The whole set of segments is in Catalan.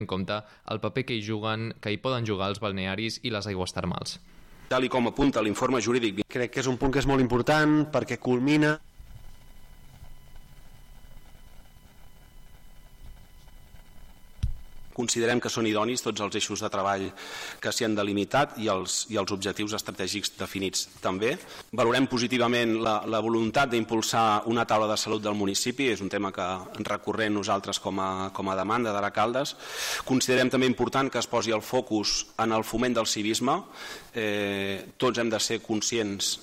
en compte el paper que hi poden jugar els balnearis i les aigües termals. Tal com apunta l'informe jurídic, crec que és un punt que és molt important perquè culmina considerem que són idonis tots els eixos de treball que s'hi han delimitat i els objectius estratègics definits també. Valorem positivament la voluntat d'impulsar una taula de salut del municipi, és un tema que recorrent nosaltres com a demanda d'Ara Caldes. Considerem també important que es posi el focus en el foment del civisme. Tots hem de ser conscients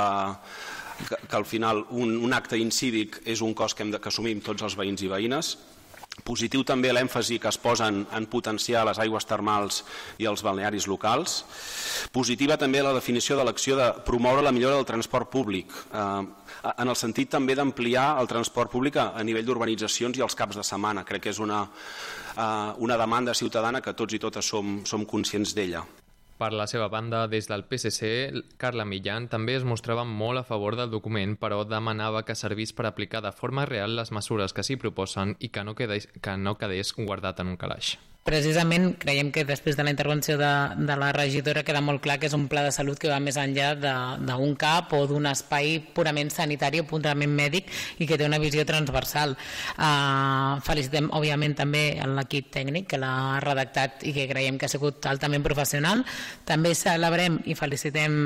que al final un acte incívic és un cost que assumim tots els veïns i veïnes. Positiu també l'èmfasi que es posa en potenciar les aigües termals i els balnearis locals. Positiva també la definició de l'acció de promoure la millora del transport públic, en el sentit també d'ampliar el transport públic a nivell d'urbanitzacions i els caps de setmana. Crec que és una demanda ciutadana que tots i totes som conscients d'ella. Per la seva banda, des del PSC, Carla Millán també es mostrava molt a favor del document, però demanava que servís per aplicar de forma real les mesures que s'hi proposen i que no quedés guardat en un calaix. Precisament creiem que després de la intervenció de la regidora queda molt clar que és un pla de salut que va més enllà d'un CAP o d'un espai purament sanitari o purament mèdic i que té una visió transversal. Felicitem òbviament també l'equip tècnic que l'ha redactat i que creiem que ha sigut altament professional. També celebrem i felicitem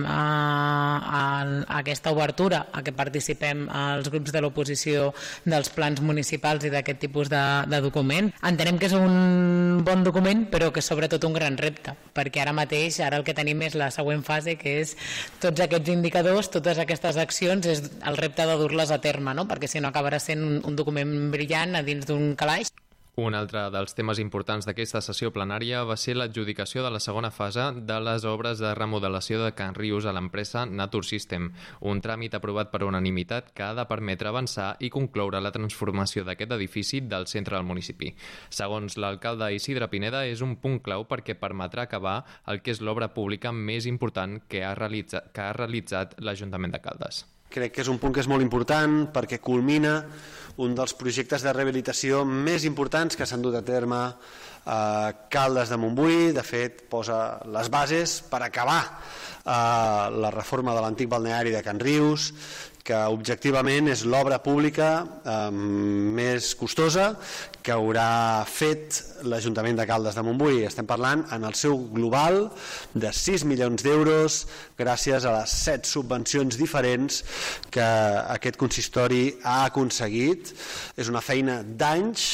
aquesta obertura a que participem els grups de l'oposició dels plans municipals i d'aquest tipus de document. Entenem que és un bon document, però que és sobretot un gran repte, perquè ara mateix, el que tenim és la següent fase, que és tots aquests indicadors, totes aquestes accions, és el repte de dur-les a terme, no? Perquè si no acabarà sent un document brillant a dins d'un calaix. Un altre dels temes importants d'aquesta sessió plenària va ser l'adjudicació de la segona fase de les obres de remodelació de Can Rius a l'empresa Natur System, un tràmit aprovat per unanimitat que ha de permetre avançar i concloure la transformació d'aquest edifici del centre del municipi. Segons l'alcalde Isidre Pineda, és un punt clau perquè permetrà acabar el que és l'obra pública més important que ha realitzat l'Ajuntament de Caldes. Crec que és un punt que és molt important perquè culmina un dels projectes de rehabilitació més importants que s'han dut a terme a Caldes de Montbui. De fet, posa les bases per acabar la reforma de l'antic balneari de Can Rius, que objectivament és l'obra pública més costosa que haurà fet l'Ajuntament de Caldes de Montbui. Estem parlant en el seu global de 6 milions d'euros gràcies a les 7 subvencions diferents que aquest consistori ha aconseguit. És una feina d'anys,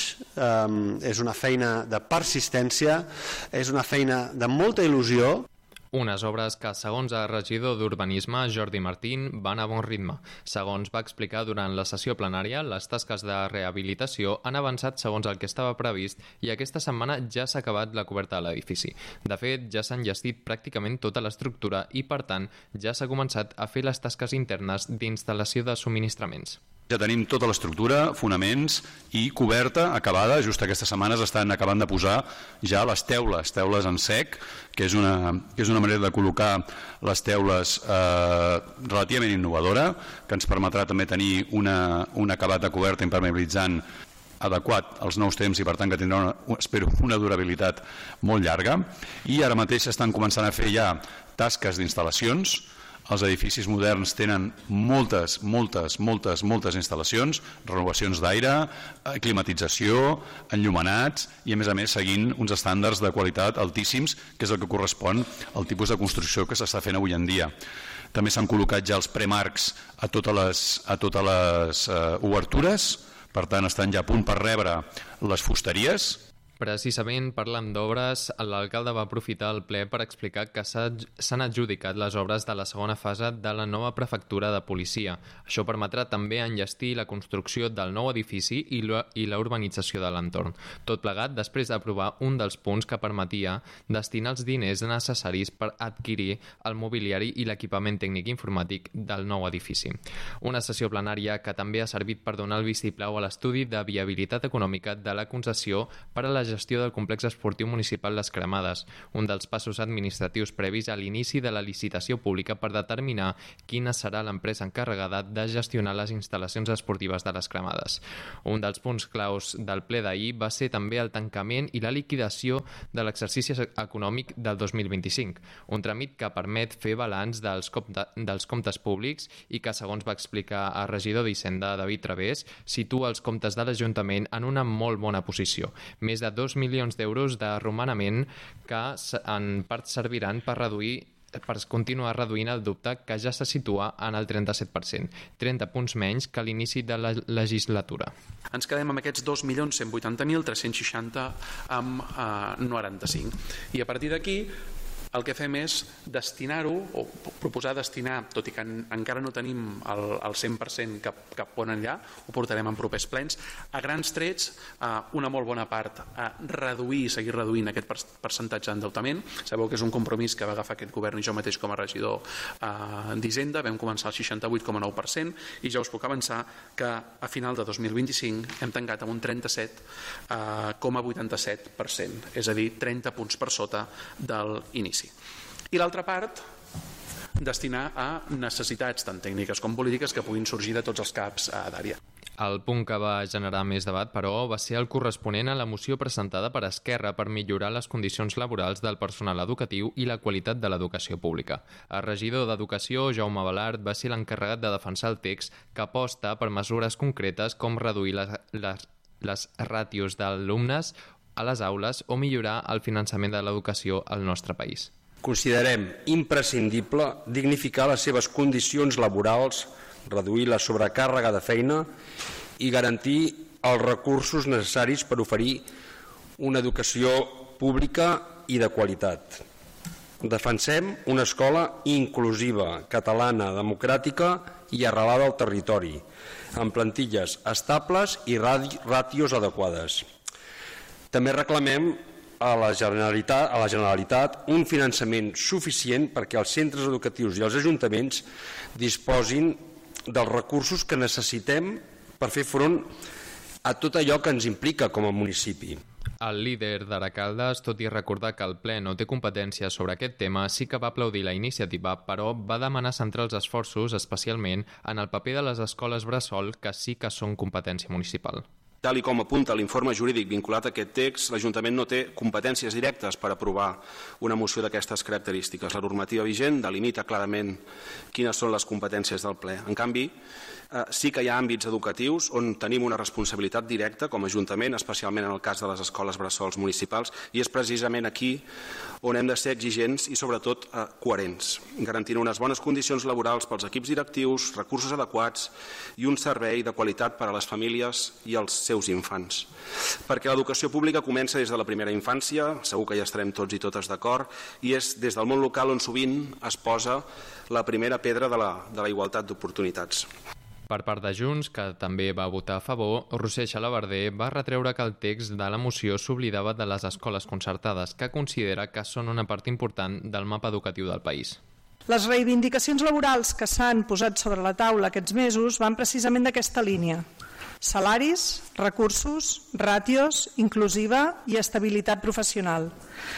és una feina de persistència, és una feina de molta il·lusió. Unes obres que, segons el regidor d'Urbanisme, Jordi Martín, van a bon ritme. Segons va explicar durant la sessió plenària, les tasques de rehabilitació han avançat segons el que estava previst i aquesta setmana ja s'ha acabat la coberta de l'edifici. De fet, ja s'ha enllestit pràcticament tota l'estructura i, per tant, ja s'ha començat a fer les tasques internes d'instal·lació de subministraments. Ja tenim tota l'estructura, fonaments i coberta acabada. Just aquestes setmanes estan acabant de posar ja les teules en sec, que és una manera de col·locar les teules relativament innovadora, que ens permetrà també tenir un acabat de coberta impermeabilitzant adequat als nous temps i per tant que tindrà espero una durabilitat molt llarga. I ara mateix estan començant a fer ja tasques d'instal·lacions. Els edificis moderns tenen moltes instal·lacions, renovacions d'aire, climatització, enllumenats i a més seguint uns estàndards de qualitat altíssims, que és el que correspon al tipus de construcció que s'està fent avui en dia. També s'han col·locat ja els premarcs a totes les obertures, per tant estan ja a punt per rebre les fusteries. Precisament parlant d'obres, l'alcalde va aprofitar el ple per explicar que s'han adjudicat les obres de la segona fase de la nova prefectura de policia. Això permetrà també enllestir la construcció del nou edifici i la urbanització de l'entorn. Tot plegat després d'aprovar un dels punts que permetia destinar els diners necessaris per adquirir el mobiliari i l'equipament tècnic informàtic del nou edifici. Una sessió plenària que també ha servit per donar el vistiplau a l'estudi de viabilitat econòmica de la concessió per a la gestió del complex esportiu municipal Les Cremades, un dels passos administratius previs a l'inici de la licitació pública per determinar quina serà l'empresa encarregada de gestionar les instal·lacions esportives de Les Cremades. Un dels punts claus del ple d'ahir va ser també el tancament i la liquidació de l'exercici econòmic del 2025, un tràmit que permet fer balanç dels comptes públics i que, segons va explicar el regidor d'Hisenda, David Través, situa els comptes de l'Ajuntament en una molt bona posició. Més de 2 milions d'euros de romanament que en part serviran per continuar reduint el dubte que ja se situa en el 37%, 30 punts menys que a l'inici de la legislatura. Ens quedem amb aquests 2.180.360 amb 95. I a partir d'aquí el que fem és destinar-ho, o proposar destinar, tot i que encara no tenim el 100% cap on enllà, ho portarem en propers plens, a grans trets, una molt bona part a seguir reduint aquest percentatge d'endeutament. Sabeu que és un compromís que va agafar aquest govern i jo mateix com a regidor d'Hisenda. Vam començar al 68,9% i ja us puc avançar que a final de 2025 hem tancat amb un 37,87%, és a dir, 30 punts per sota de l'inici. I l'altra part, destinar a necessitats tant tècniques com polítiques que puguin sorgir de tots els caps d'àrea. El punt que va generar més debat, però, va ser el corresponent a la moció presentada per Esquerra per millorar les condicions laborals del personal educatiu i la qualitat de l'educació pública. El regidor d'Educació, Jaume Balart, va ser l'encarregat de defensar el text que aposta per mesures concretes com reduir les ràtios d'alumnes a les aules o millorar el finançament de l'educació al nostre país. Considerem imprescindible dignificar les seves condicions laborals, reduir la sobrecàrrega de feina i garantir els recursos necessaris per oferir una educació pública i de qualitat. Defensem una escola inclusiva, catalana, democràtica i arrelada al territori, amb plantilles estables i ràtios adequades. També reclamem a la Generalitat un finançament suficient perquè els centres educatius i els ajuntaments disposin dels recursos que necessitem per fer front a tot allò que ens implica com a municipi. El líder d'Aracaldes, tot i recordar que el ple no té competència sobre aquest tema, sí que va aplaudir la iniciativa, però va demanar centrar els esforços especialment en el paper de les escoles bressol, que sí que són competència municipal. Tal i com apunta l'informe jurídic vinculat a aquest text, l'Ajuntament no té competències directes per aprovar una moció d'aquestes característiques. La normativa vigent delimita clarament quines són les competències del ple. En canvi, sí que hi ha àmbits educatius on tenim una responsabilitat directa com a Ajuntament, especialment en el cas de les escoles bressols municipals, i és precisament aquí on hem de ser exigents i sobretot coherents, garantint unes bones condicions laborals pels equips directius, recursos adequats i un servei de qualitat per a les famílies i els seus infants. Perquè l'educació pública comença des de la primera infància, segur que ja estarem tots i totes d'acord, i és des del món local on sovint es posa la primera pedra de la igualtat d'oportunitats. Per part de Junts, que també va votar a favor, Roser Xalabarder va retreure que el text de la moció s'oblidava de les escoles concertades, que considera que són una part important del mapa educatiu del país. Les reivindicacions laborals que s'han posat sobre la taula aquests mesos van precisament d'aquesta línia. Salaris, recursos, ràtios, inclusiva i estabilitat professional.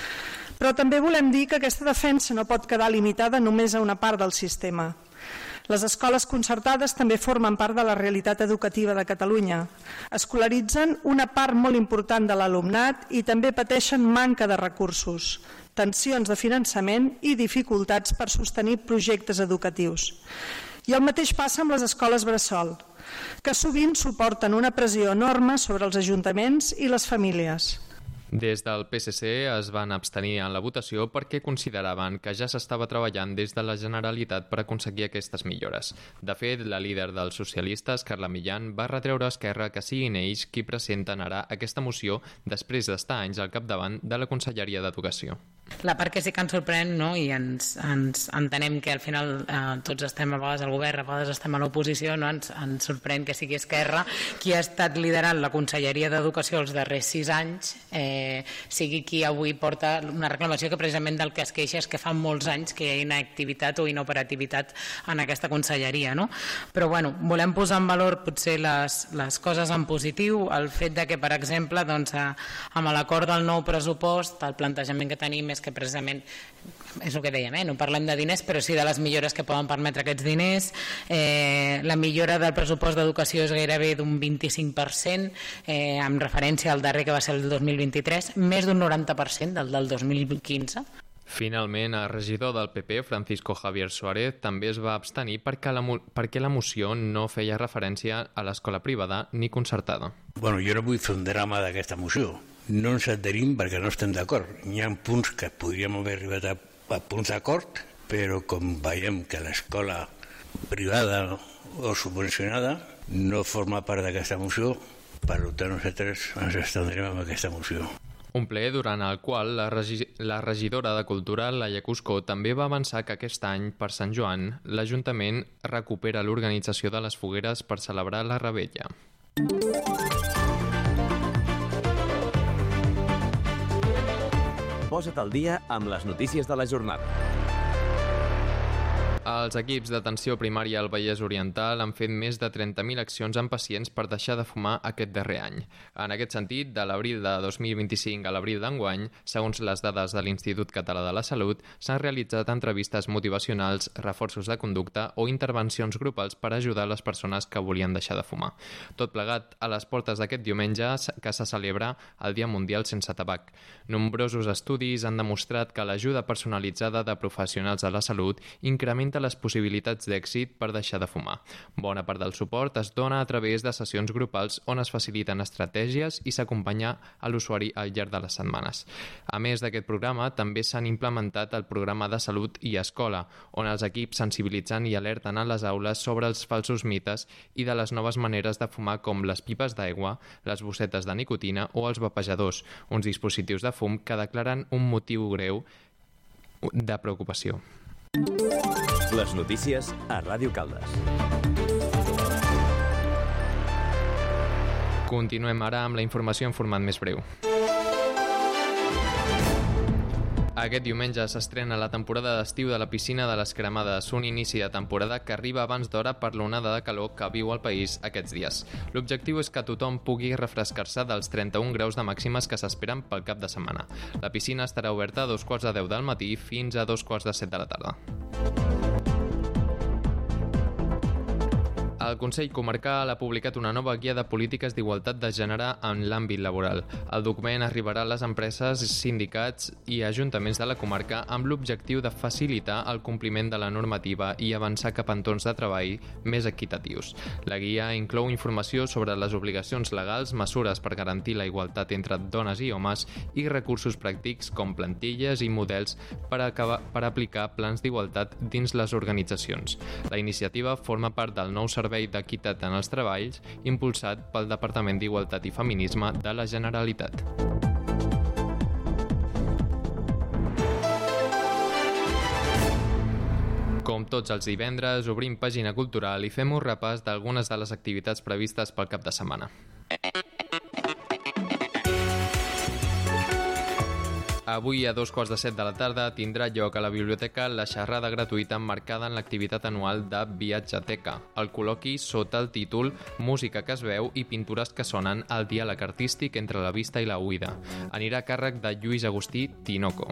Però també volem dir que aquesta defensa no pot quedar limitada només a una part del sistema. Les escoles concertades també formen part de la realitat educativa de Catalunya. Escolaritzen una part molt important de l'alumnat i també pateixen manca de recursos, tensions de finançament i dificultats per sostenir projectes educatius. I el mateix passa amb les escoles bressol, que sovint suporten una pressió enorme sobre els ajuntaments i les famílies. Des del PSC es van abstenir en la votació perquè consideraven que ja s'estava treballant des de la Generalitat per aconseguir aquestes millores. De fet, la líder dels socialistes, Carla Millán, va retreure a Esquerra que siguin ells qui presenten ara aquesta moció després d'estar anys al capdavant de la Conselleria d'Educació. La part que sí que ens sorprèn, no? I ens entenem que al final tots estem a vegades al govern, a vegades estem a l'oposició, no? Ens sorprèn que sigui Esquerra qui ha estat liderant la Conselleria d'Educació els darrers 6 anys, sigui qui avui porta una reclamació que precisament del que es queixa és que fa molts anys que hi ha inactivitat o inoperativitat en aquesta conselleria, no? Però bueno, volem posar en valor potser les coses en positiu, el fet de que, per exemple, doncs, amb l'acord del nou pressupost, el plantejament que tenim és que precisament és el que dèiem, no parlem de diners però sí de les millores que poden permetre aquests diners. La millora del pressupost d'educació és gairebé d'un 25%, amb referència al darrer que va ser el 2023, més d'un 90% del 2015. Finalment, el regidor del PP, Francisco Javier Suárez, també es va abstenir perquè la moció no feia referència a l'escola privada ni concertada. Bueno, jo no vull fer un drama d'aquesta moció. No ens adherim perquè no estem d'acord. Hi ha punts que podríem haver arribat a punts d'acord, però com veiem que l'escola privada o subvencionada no forma part d'aquesta moció, per tant nosaltres ens estendrem amb aquesta moció. Un ple durant el qual la regidora de Cultura, Laia Cuscó, també va avançar que aquest any, per Sant Joan, l'Ajuntament recupera l'organització de les fogueres per celebrar la Revetlla. Posa't al dia amb les notícies de la jornada. Els equips d'atenció primària al Vallès Oriental han fet més de 30.000 accions amb pacients per deixar de fumar aquest darrer any. En aquest sentit, de l'abril de 2025 a l'abril d'enguany, segons les dades de l'Institut Català de la Salut, s'han realitzat entrevistes motivacionals, reforços de conducta o intervencions grupals per ajudar les persones que volien deixar de fumar. Tot plegat a les portes d'aquest diumenge que se celebra el Dia Mundial Sense Tabac. Nombrosos estudis han demostrat que l'ajuda personalitzada de professionals de la salut incrementa les possibilitats d'èxit per deixar de fumar. Bona part del suport es dona a través de sessions grupals on es faciliten estratègies i s'acompanya a l'usuari al llarg de les setmanes. A més d'aquest programa, també s'han implementat el programa de salut i escola, on els equips sensibilitzen i alerten a les aules sobre els falsos mites i de les noves maneres de fumar com les pipes d'aigua, les bossetes de nicotina o els vapejadors, uns dispositius de fum que declaren un motiu greu de preocupació. Les notícies a Ràdio Caldes. Continuem ara amb la informació en format més breu. Aquest diumenge s'estrena la temporada d'estiu de la piscina de les Cremades, un inici de temporada que arriba abans d'hora per l'onada de calor que viu el país aquests dies. L'objectiu és que tothom pugui refrescar-se dels 31 graus de màximes que s'esperen pel cap de setmana. La piscina estarà oberta a 2:10 del matí fins a 2:07 de la tarda. El Consell Comarcal ha publicat una nova guia de polítiques d'igualtat de gènere en l'àmbit laboral. El document arribarà a les empreses, sindicats i ajuntaments de la comarca amb l'objectiu de facilitar el compliment de la normativa i avançar cap a entorns de treball més equitatius. La guia inclou informació sobre les obligacions legals, mesures per garantir la igualtat entre dones i homes i recursos pràctics com plantilles i models per aplicar plans d'igualtat dins les organitzacions. La iniciativa forma part del nou servei d'equitat en els treballs impulsat pel Departament d'Igualtat i Feminisme de la Generalitat. Com tots els divendres, obrim pàgina cultural i fem un repàs d'algunes de les activitats previstes pel cap de setmana. Avui a 2:15 de la tarda tindrà lloc a la biblioteca la xerrada gratuïta emmarcada en l'activitat anual de Viatjateca. El col·loqui sota el títol Música que es veu i pintures que sonen, el diàleg artístic entre la vista i la oïda. Anirà a càrrec de Lluís Agustí Tinoco.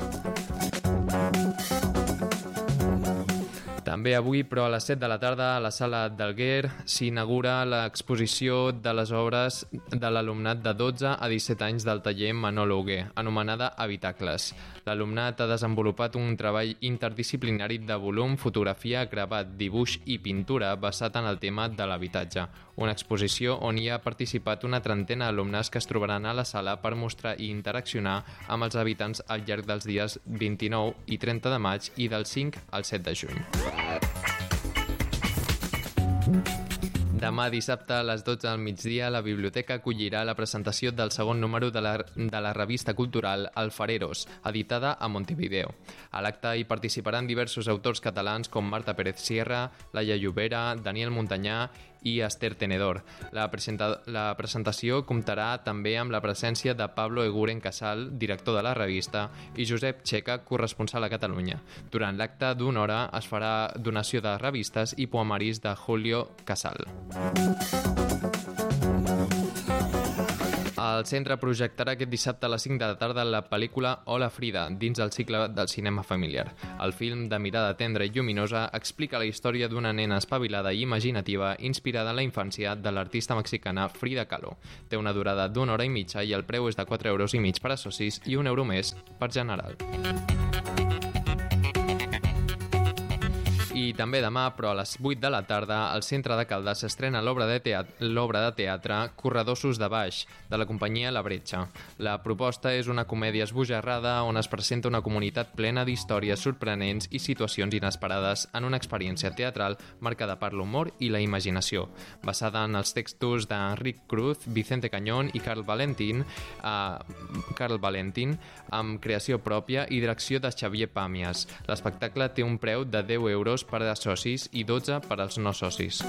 També avui, però a les 7 de la tarda, a la Sala d'Alguer, s'inaugura l'exposició de les obres de l'alumnat de 12 a 17 anys del taller Manolo Hugué, anomenada Habitacles. L'alumnat ha desenvolupat un treball interdisciplinari de volum, fotografia, gravat, dibuix i pintura basat en el tema de l'habitatge. Una exposició on hi ha participat una trentena d'alumnes que es trobaran a la sala per mostrar i interaccionar amb els habitants al llarg dels dies 29 i 30 de maig i del 5 al 7 de juny. Demà dissabte a les 12 del migdia la biblioteca acollirà la presentació del segon número de la revista cultural Alfareros, editada a Montevideo. A l'acte hi participaran diversos autors catalans com Marta Pérez Sierra, Laia Llobera, Daniel Montanyà i Esther Tenedor. La presentació comptarà també amb la presència de Pablo Eguren Casal, director de la revista, i Josep Checa, corresponsal a Catalunya. Durant l'acte d'una hora es farà donació de revistes i poemaris de Julio Casal. El centre projectarà aquest dissabte a les 5 de la tarda la pel·lícula Hola Frida, dins del cicle del cinema familiar. El film, de mirada tendra i lluminosa, explica la història d'una nena espavilada i imaginativa inspirada en la infància de l'artista mexicana Frida Kahlo. Té una durada d'1 hora i mitja i el preu és de 4,5 € per a socis i €1 més per general. I també demà, però a les 8 de la tarda, al centre de Caldes s'estrena l'obra de teatre Corredossos de Baix, de la companyia La Bretxa. La proposta és una comèdia esbojarrada on es presenta una comunitat plena d'històries sorprenents i situacions inesperades en una experiència teatral marcada per l'humor i la imaginació. Basada en els textos d'Enric Cruz, Vicente Cañón i Carl Valentín, amb creació pròpia i direcció de Xavier Pàmies. L'espectacle té un preu de 10 € per a socis i 12 per als no socis.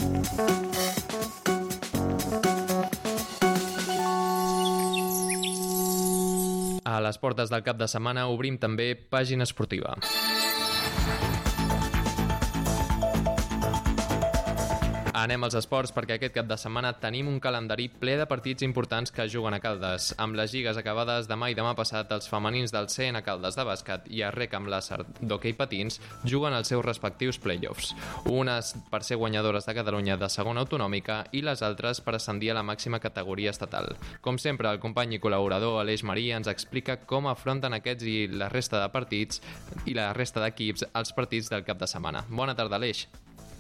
A les portes del cap de setmana obrim també pàgina esportiva. Anem als esports perquè aquest cap de setmana tenim un calendari ple de partits importants que juguen a Caldes. Amb les lligues acabades demà i demà passat, els femenins del CN Caldes de bàsquet i el Rec amb l'Àcer d'hoquei patins juguen els seus respectius play-offs. Unes per ser guanyadores de Catalunya de segona autonòmica i les altres per ascendir a la màxima categoria estatal. Com sempre, el company i col·laborador Aleix Marí ens explica com afronten aquests i la resta de partits i la resta d'equips els partits del cap de setmana. Bona tarda, Aleix.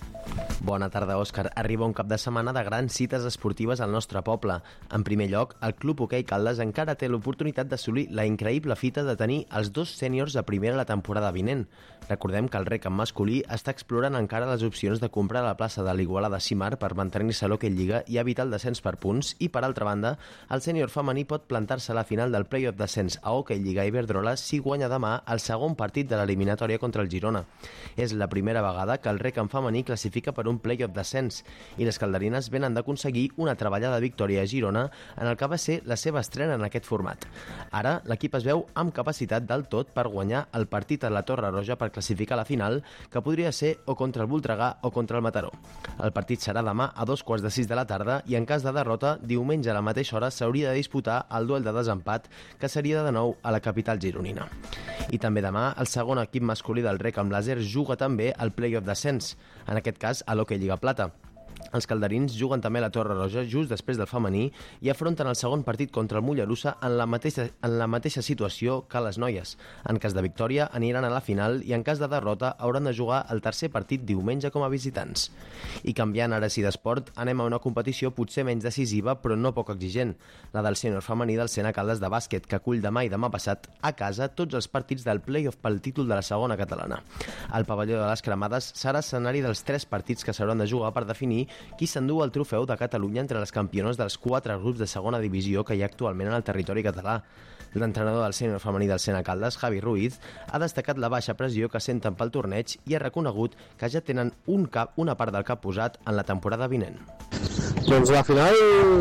Bona tarda, Òscar. Arriba un cap de setmana de grans cites esportives al nostre poble. En primer lloc, el Club Hoquei Caldes encara té l'oportunitat d'assolir la increïble fita de tenir els 2 sèniors a primera la temporada vinent. Recordem que el Rec en masculí està explorant encara les opcions de comprar la plaça de l'Igualada Cimar per mantenir-se a l'Hoquei Lliga i evitar el descens per punts i, per altra banda, el sènior femení pot plantar-se a la final del play-off descens a Hoquei Lliga Iberdrola si guanya demà el segon partit de l'eliminatòria contra el Girona. És la primera vegada que el Rec en femení classifica per un play-off descens i les calderines venen d'aconseguir una treballada victòria a Girona en el que va ser la seva estrena en aquest format. Ara, l'equip es veu amb capacitat del tot per guanyar el partit a la Torre Roja per classificar a la final, que podria ser o contra el Voltregà o contra el Mataró. El partit serà demà a 5:45 de la tarda i en cas de derrota, diumenge a la mateixa hora s'hauria de disputar el duel de desempat, que seria de nou a la capital gironina. I també demà, el segon equip masculí del Rec amb l'Àcer juga també al play-off descens, en aquest cas a l'Hoquei Lliga Plata. Els calderins juguen també a la Torre Roja just després del femení i afronten el segon partit contra el Mollerussa en la mateixa situació que les noies. En cas de victòria aniran a la final i en cas de derrota hauran de jugar el tercer partit diumenge com a visitants. I canviant ara sí d'esport, anem a una competició potser menys decisiva però no poc exigent, la del sènior femení del CN Caldes de bàsquet, que acull demà i demà passat a casa tots els partits del play-off pel títol de la segona catalana. El pavelló de les Cremades serà escenari dels 3 partits que s'hauran de jugar per definir qui s'endú el trofeu de Catalunya entre les campiones dels 4 grups de segona divisió que hi ha actualment en el territori català. L'entrenador del sènior femení del CN Caldes, Javi Ruiz, ha destacat la baixa pressió que senten pel torneig i ha reconegut que ja tenen una part del cap posat en la temporada vinent. Doncs la final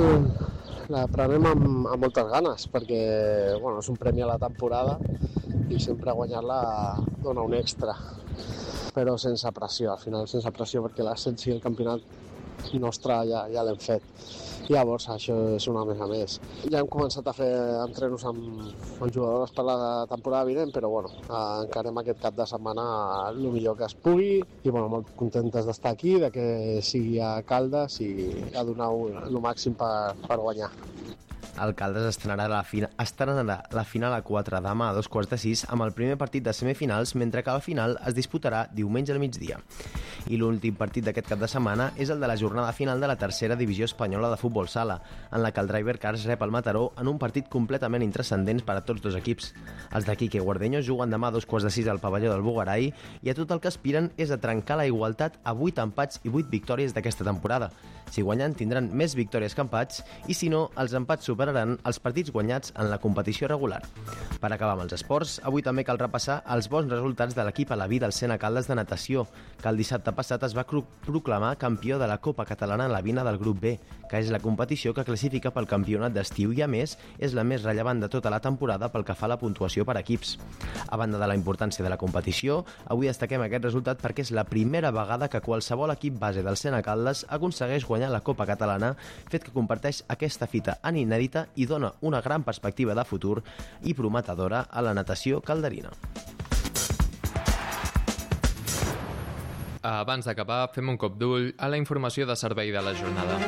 la prenem amb moltes ganes perquè és un premi a la temporada i sempre guanyar-la dona un extra, però sense pressió, al final sense pressió perquè l'ascens i el campionat nostre ja l'hem fet. Llavors això és una més a més. Ja hem començat a fer entrenos amb jugadores per la temporada vinent, però encarem aquest cap de setmana el millor que es pugui i molt contentes d'estar aquí, de que sigui a Caldes i a donar el màxim per guanyar. El Caldes estrenarà la final a 4 demà a 5:45 amb el primer partit de semifinals, mentre que la final es disputarà diumenge al migdia. I l'últim partit d'aquest cap de setmana és el de la jornada final de la tercera divisió espanyola de futbol sala, en la que el Driver Cars rep el Mataró en un partit completament intranscendent per a tots dos equips. Els de Quique Guardeño juguen demà a 5:45 al pavelló del Bugarai i a tot el que aspiren és a trencar la igualtat a 8 empats i 8 victòries d'aquesta temporada. Si guanyen, tindran més victòries que empats i, si no, els empats superaran els partits guanyats en la competició regular. Per acabar amb els esports, avui també cal repassar els bons resultats de l'equip Alaví del Sena Caldes de natació, que el dissabte passat es va proclamar campió de la Copa Catalana en la Vina del grup B, que és la competició que classifica pel campionat d'estiu i, a més, és la més rellevant de tota la temporada pel que fa a la puntuació per equips. A banda de la importància de la competició, avui destaquem aquest resultat perquè és la primera vegada que qualsevol equip base del Sena Caldes aconsegueix guanyar la Copa Catalana, fet que comparteix aquesta fita en inèdita i dona una gran perspectiva de futur i prometedora a la natació calderina. Abans d'acabar, fem un cop d'ull a la informació de servei de la jornada.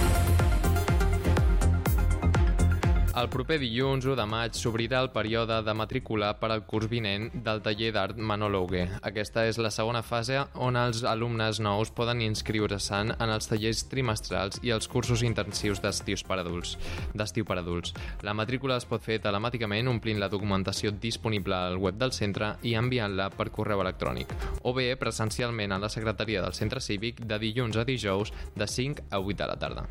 El proper dilluns 1 de maig s'obrirà el període de matricular per al curs vinent del taller d'art Manolo Hugué. Aquesta és la segona fase on els alumnes nous poden inscriure-se en els tallers trimestrals i els cursos intensius d'estiu per adults. La matrícula es pot fer telemàticament omplint la documentació disponible al web del centre i enviant-la per correu electrònic, o bé presencialment a la secretaria del centre cívic de dilluns a dijous de 5 a 8 de la tarda.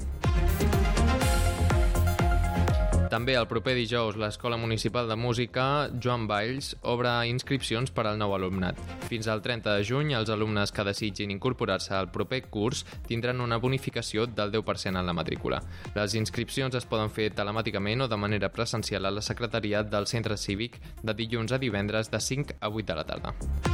També el proper dijous l'Escola Municipal de Música Joan Valls obre inscripcions per al nou alumnat. Fins al 30 de juny, els alumnes que desitgin incorporar-se al proper curs tindran una bonificació del 10% en la matrícula. Les inscripcions es poden fer telemàticament o de manera presencial a la secretaria del centre cívic de dilluns a divendres de 5 a 8 de la tarda.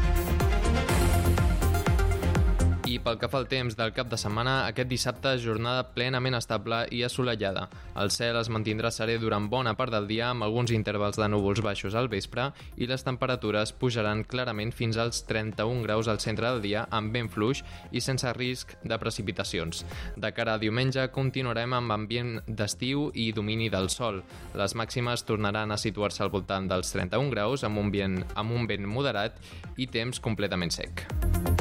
I pel que fa al temps del cap de setmana, aquest dissabte jornada plenament estable i assolellada. El cel es mantindrà serè durant bona part del dia amb alguns intervals de núvols baixos al vespre i les temperatures pujaran clarament fins als 31 graus al centre del dia amb vent fluix i sense risc de precipitacions. De cara a diumenge continuarem amb ambient d'estiu i domini del sol. Les màximes tornaran a situar-se al voltant dels 31 graus amb un vent moderat i temps completament sec.